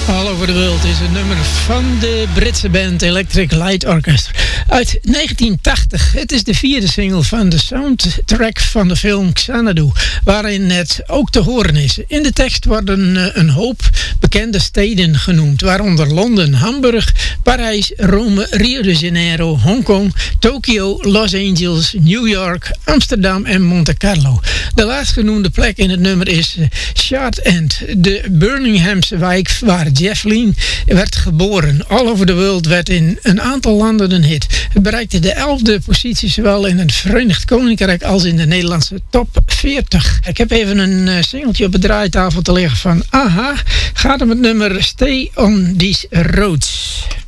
All Over the World is een nummer van de Britse band Electric Light Orchestra uit 1980. Het is de vierde single van de soundtrack van de film Xanadu, waarin het ook te horen is. In de tekst worden een hoop bekende steden genoemd, waaronder Londen, Hamburg, Parijs, Rome, Rio de Janeiro, Hongkong, Tokio, Los Angeles, New York, Amsterdam en Monte Carlo. De laatstgenoemde plek in het nummer is Shard End, de Birminghamse wijk waar Jeff Lynne werd geboren. All Over the World werd in een aantal landen een hit. Het bereikte de 11e positie zowel in het Verenigd Koninkrijk als in de Nederlandse top 40. Ik heb even een singeltje op de draaitafel te liggen van AHA. Gaat om het nummer Stay on These Roads.